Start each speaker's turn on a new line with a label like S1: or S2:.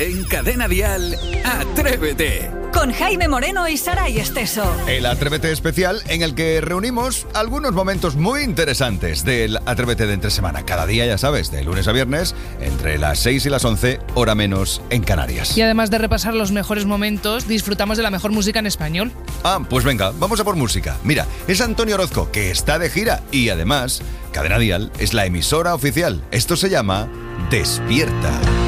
S1: En Cadena Dial, Atrévete.
S2: Con Jaime Moreno y Saray Esteso.
S3: El Atrévete especial en el que reunimos algunos momentos muy interesantes del Atrévete de entre semana. Cada día, ya sabes, de lunes a viernes, entre las 6 y las 11, hora menos en Canarias.
S4: Y además de repasar los mejores momentos, disfrutamos de la mejor música en español.
S3: Pues venga, vamos a por música. Mira, es Antonio Orozco, que está de gira y además, Cadena Dial es la emisora oficial. Esto se llama Despierta.